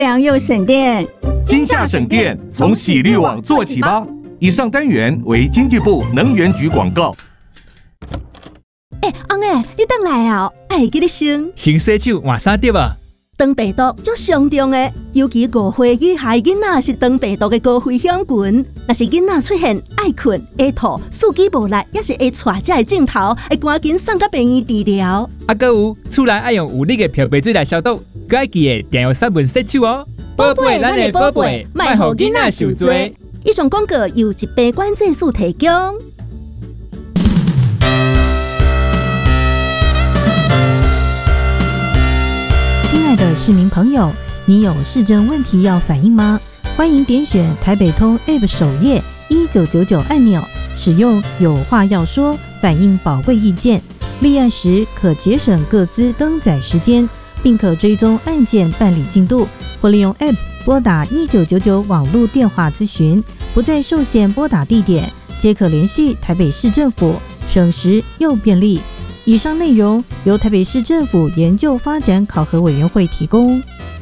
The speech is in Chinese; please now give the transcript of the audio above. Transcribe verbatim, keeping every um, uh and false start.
良又省电， 今夏省电，从喜绿网做起吧。以上单元为经济部能源局广告。 哎，翁诶，你倒来啊！哎，记得先先洗手换衫对吧？ 肠病毒足上重的，尤其五岁以下囡仔是肠病毒的高危险群。若是囡仔出现爱困、会吐、四肢无力，也是会带这个镜头，会赶紧送到病院治疗。 啊，还有厝内爱用有力的漂白水来消毒，佮爱记得定用三分洗手哦。 宝贝，咱的宝贝，莫互囡仔受罪。以上广告由一杯关节素提供。 亲爱的市民朋友，你有市政问题要反映吗？欢迎点选台北通 App 首页一九九九按钮，使用有话要说反映宝贵意见，立案时可节省个资登载时间，并可追踪案件办理进度，或利用 App 拨打一九九九网络电话咨询，不再受限拨打地点，皆可联系台北市政府，省时又便利。以上内容由台北市政府研究发展考核委员会提供。